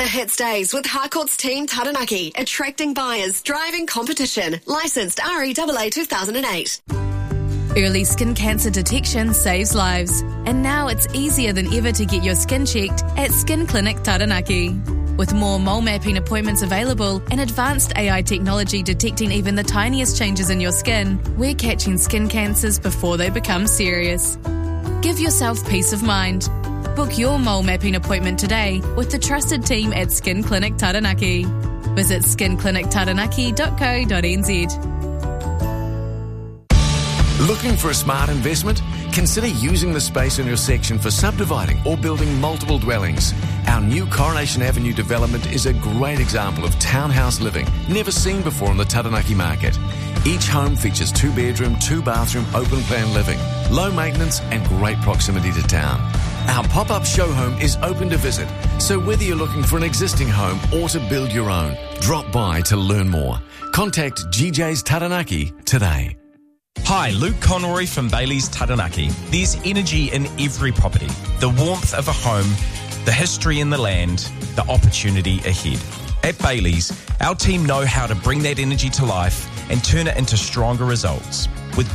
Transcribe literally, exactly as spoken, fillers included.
hit stays with Harcourt's Team Taranaki, attracting buyers, driving competition. Licensed R E A A two thousand eight. Early skin cancer detection saves lives. And now it's easier than ever to get your skin checked at Skin Clinic Taranaki. With more mole mapping appointments available and advanced A I technology detecting even the tiniest changes in your skin, we're catching skin cancers before they become serious. Give yourself peace of mind. Book your mole mapping appointment today with the trusted team at Skin Clinic Taranaki. Visit skin clinic taranaki dot co dot n z. Looking for a smart investment? Consider using the space in your section for subdividing or building multiple dwellings. Our new Coronation Avenue development is a great example of townhouse living, never seen before on the Taranaki market. Each home features two bedroom, two bathroom, open plan living, low maintenance and great proximity to town. Our pop-up show home is open to visit, so whether you're looking for an existing home or to build your own, drop by to learn more. Contact G J's Taranaki today. Hi, Luke Conroy from Bailey's Taranaki. There's energy in every property. The warmth of a home, the history in the land, the opportunity ahead. At Bailey's, our team know how to bring that energy to life and turn it into stronger results. With